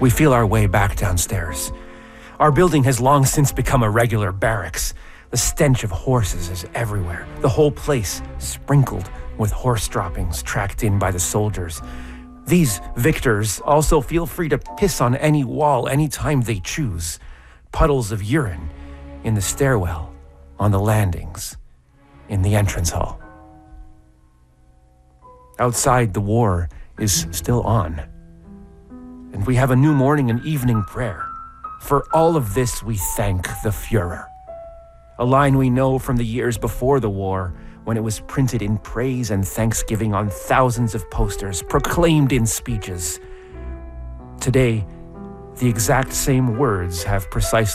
We feel our way back downstairs. Our building has long since become a regular barracks. The stench of horses is everywhere, the whole place sprinkled with horse droppings tracked in by the soldiers. These victors also feel free to piss on any wall anytime they choose. Puddles of urine in the stairwell, on the landings, in the entrance hall. Outside, the war is still on. And we have a new morning and evening prayer. For all of this, we thank the Führer. A line we know from the years before the war, when it was printed in praise and thanksgiving on thousands of posters, proclaimed in speeches. Today, the exact same words have precisely